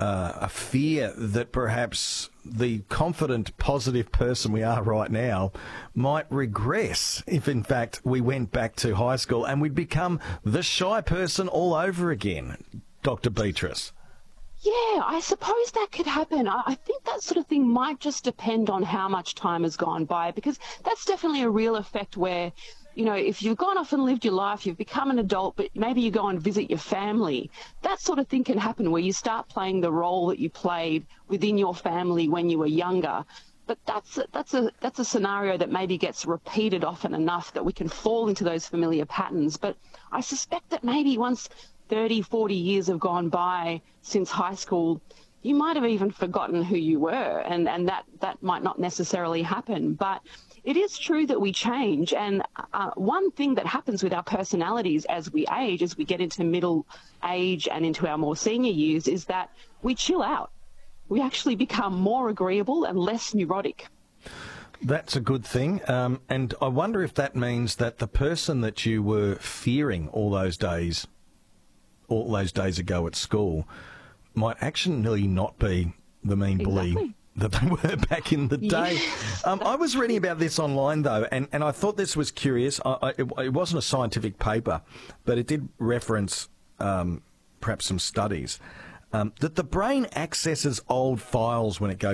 a fear that perhaps the confident, positive person we are right now might regress if, in fact, we went back to high school and we'd become the shy person all over again, Dr. Beatrice? Yeah, I suppose that could happen. I think that sort of thing might just depend on how much time has gone by, because that's definitely a real effect where, you know, if you've gone off and lived your life, you've become an adult, but maybe you go and visit your family, that sort of thing can happen where you start playing the role that you played within your family when you were younger. But that's a scenario that maybe gets repeated often enough that we can fall into those familiar patterns. But I suspect that maybe once 30, 40 years have gone by since high school, you might have even forgotten who you were, and that might not necessarily happen. But it is true that we change, and one thing that happens with our personalities as we age, as we get into middle age and into our more senior years, is that we chill out. We actually become more agreeable and less neurotic. That's a good thing, and I wonder if that means that the person that you were fearing all those days ago at school might actually not be the mean bully that they were back in the day. I was reading about this online, though, and I thought this was curious. It wasn't a scientific paper, but it did reference perhaps some studies, that the brain accesses old files when it goes